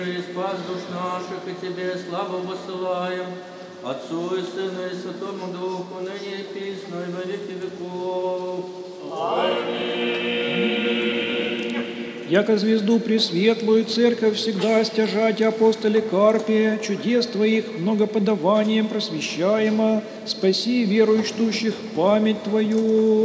Спас душ наших, и Тебе славу высылаем, Отцу и Сыну и Святому Духу, ныне и присно, и во веки веков. Яко звезду пресветлую церковь всегда стяжать апостоле Карпия, чудес Твоих многоподаванием просвещаемо, спаси верующих память Твою.